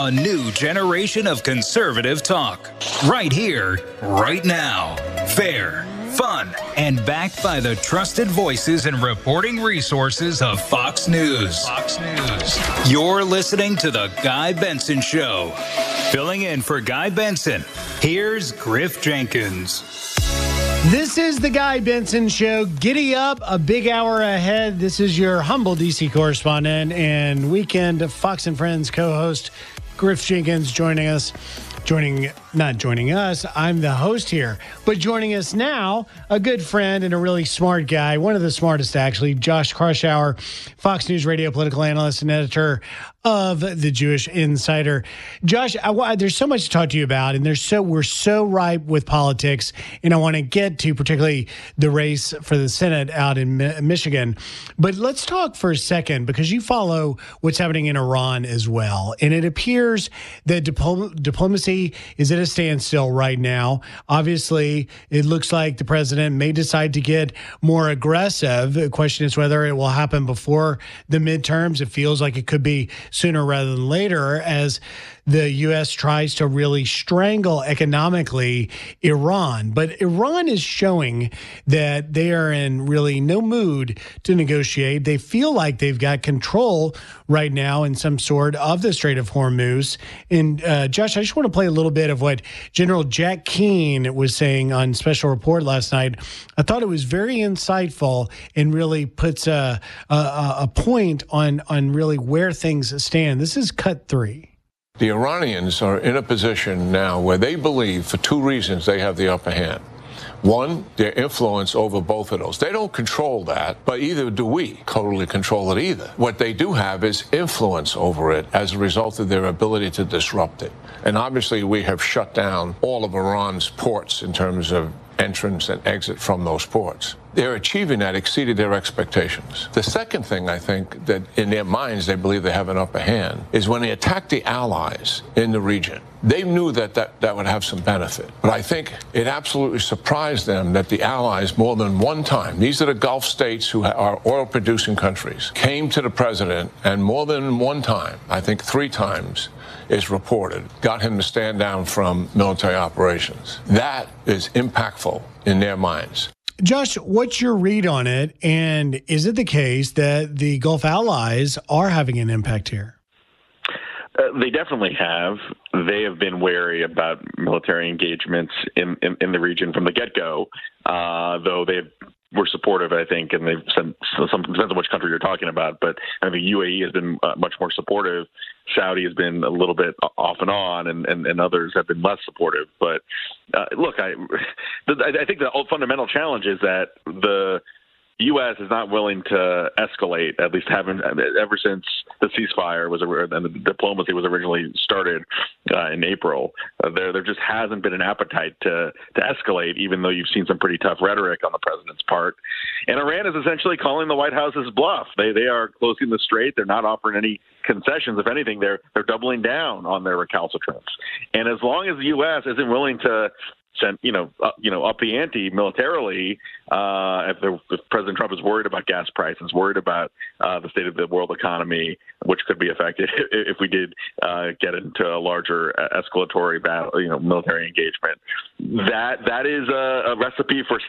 A new generation of conservative talk. Right here, right now. Fair, fun, and backed by the trusted voices and reporting resources of Fox News. Fox News. You're listening to The Guy Benson Show. Filling in for Guy Benson, here's Griff Jenkins. This is The Guy Benson Show. Giddy up, a big hour ahead. This is your humble D.C. correspondent and weekend Fox and Friends co-host, Griff Jenkins, joining us. Not joining us, I'm the host here, but joining us now, a good friend and a really smart guy, one of the smartest actually, Josh Kraushaar, Fox News radio political analyst and editor of the Jewish Insider. Josh, there's so much to talk to you about, and we're so ripe with politics, and I want to get to particularly the race for the Senate out in Michigan. But let's talk for a second, because you follow what's happening in Iran as well, and it appears that diplomacy is at a standstill right now. Obviously, it looks like the president may decide to get more aggressive. The question is whether it will happen before the midterms. It feels like it could be sooner rather than later, as the U.S. tries to really strangle economically Iran. But Iran is showing that they are in really no mood to negotiate. They feel like they've got control right now in some sort of the Strait of Hormuz. And Josh, I just want to play a little bit of what General Jack Keane was saying on Special Report last night. I thought it was very insightful and really puts a point on really where things stand. This is cut 3. The Iranians are in a position now where they believe, for two reasons, they have the upper hand. One, their influence over both of those. They don't control that, but either do we totally control it either. What they do have is influence over it as a result of their ability to disrupt it. And obviously, we have shut down all of Iran's ports in terms of entrance and exit from those ports. Their achieving that exceeded their expectations. The second thing, I think, that in their minds they believe they have an upper hand is when they attacked the allies in the region. They knew that would have some benefit. But I think it absolutely surprised them that the allies more than one time, these are the Gulf states who are oil-producing countries, came to the president and more than one time, I think 3 times, is reported, got him to stand down from military operations. That is impactful in their minds. Josh, what's your read on it? And is it the case that the Gulf allies are having an impact here? They definitely have. They have been wary about military engagements in the region from the get-go, though they were supportive, I think, and they've sent some, depends on which country you're talking about, but I think UAE has been much more supportive. Saudi has been a little bit off and on, and others have been less supportive. But look, I think the fundamental challenge is that the U.S. is not willing to escalate, at least haven't ever since the ceasefire was and the diplomacy was originally started in April. There just hasn't been an appetite to escalate, even though you've seen some pretty tough rhetoric on the president's part. And Iran is essentially calling the White House's bluff. They are closing the strait. They're not offering any concessions. If anything, they're doubling down on their recalcitrance. And as long as the U.S. isn't willing to sent up the ante militarily. If President Trump is worried about gas prices, worried about the state of the world economy, which could be affected if we did get into a larger escalatory battle, military engagement. That is a recipe for